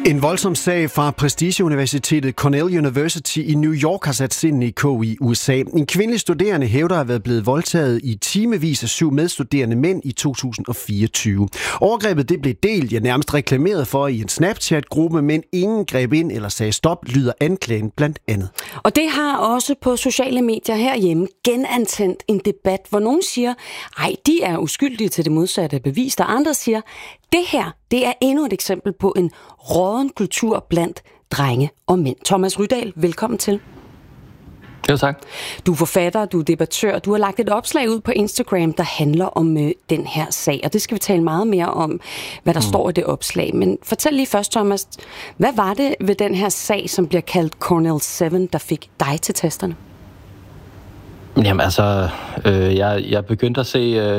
En voldsom sag fra prestigeuniversitetet Cornell University i New York har sat sindene i kog i USA. En kvindelig studerende hævder at have været blevet voldtaget i timevis af 7 medstuderende mænd i 2024. Overgrebet det blev delt, nærmest reklameret for i en Snapchat-gruppe, men ingen greb ind eller sagde stop, lyder anklagen blandt andet. Og det har også på sociale medier herhjemme genantændt en debat, hvor nogen siger, ej, de er uskyldige til det modsatte bevis, og andre siger, det her, det er endnu et eksempel på en rådden kultur blandt drenge og mænd. Thomas Rydahl, velkommen til. Jo, tak. Du er forfatter, du er debattør, du har lagt et opslag ud på Instagram, der handler om den her sag, og det skal vi tale meget mere om, hvad der står i det opslag. Men fortæl lige først, Thomas, hvad var det ved den her sag, som bliver kaldt Cornell 7, der fik dig til tasterne? Jamen altså, jeg begyndte at se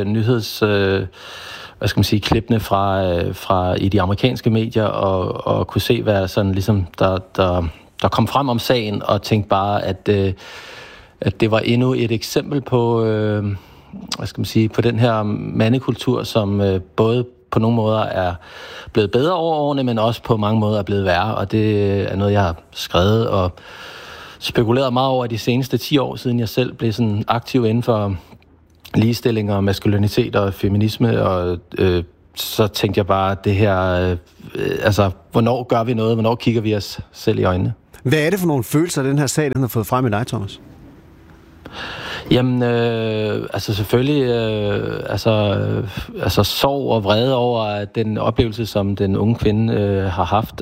klippene fra i de amerikanske medier, og kunne se, hvad sådan ligesom der kom frem om sagen, og tænkte bare, at det var endnu et eksempel på, på den her mandekultur, som både på nogle måder er blevet bedre over årene, men også på mange måder er blevet værre, og det er noget, jeg har skrevet og spekuleret meget over de seneste 10 år, siden jeg selv blev sådan aktiv inden for ligestilling og maskulinitet og feminisme, og så tænkte jeg bare, det her, hvornår gør vi noget, hvornår kigger vi os selv i øjnene? Hvad er det for nogle følelser, den her sag, den har fået frem i dig, Thomas? Jamen, selvfølgelig, sorg og vrede over den oplevelse, som den unge kvinde har haft,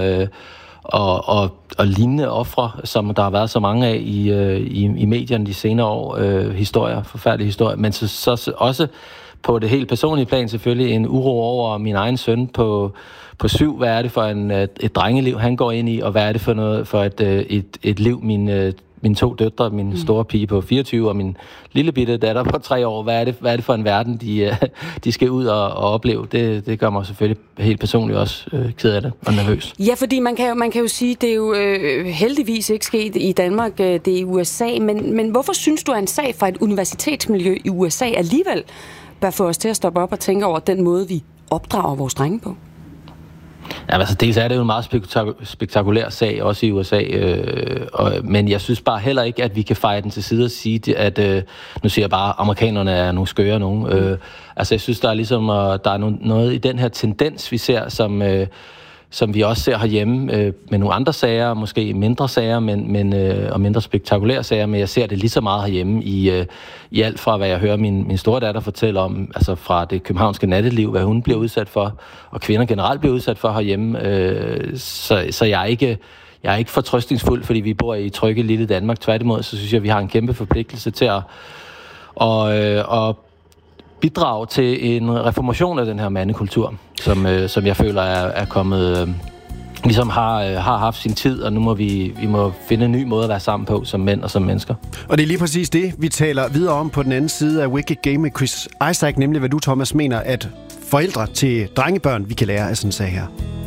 og lignende ofre, som der har været så mange af i medierne de senere år, forfærdelige historier, men så også på det helt personlige plan selvfølgelig en uro over min egen søn på 7. Hvad er det for et drengeliv, han går ind i, og hvad er det for noget for et liv, mine 2 døtre, min store pige på 24 og min lille bitte datter på 3 år, hvad er det for en verden, de skal ud og opleve? Det gør mig selvfølgelig helt personligt også ked af det og nervøs. Ja, fordi man kan jo sige, det er jo heldigvis ikke sket i Danmark, det er i USA, men hvorfor synes du, at en sag fra et universitetsmiljø i USA alligevel bør få os til at stoppe op og tænke over den måde, vi opdrager vores drenge på? Ja, altså dels er det jo en meget spektakulær sag, også i USA, men jeg synes bare heller ikke, at vi kan feje den til side og sige, at nu siger jeg bare, at amerikanerne er nogle skøre nogen. Jeg synes, der er ligesom, der er noget i den her tendens, vi ser, som vi også ser herhjemme med nogle andre sager, måske mindre sager, og mindre spektakulære sager, men jeg ser det lige så meget herhjemme i alt fra, hvad jeg hører min store datter fortælle om, altså fra det københavnske natteliv, hvad hun bliver udsat for, og kvinder generelt bliver udsat for herhjemme. Så jeg er ikke fortrøstningsfuld, fordi vi bor i trygge lille Danmark. Tværtimod, så synes jeg, vi har en kæmpe forpligtelse til at bidrage til en reformation af den her mandekultur, som jeg føler er kommet, ligesom har haft sin tid, og nu må vi må finde en ny måde at være sammen på som mænd og som mennesker. Og det er lige præcis det, vi taler videre om på den anden side af Wicked Game med Chris Isaak, nemlig hvad du, Thomas, mener, at forældre til drengebørn, vi kan lære af sådan en sag her.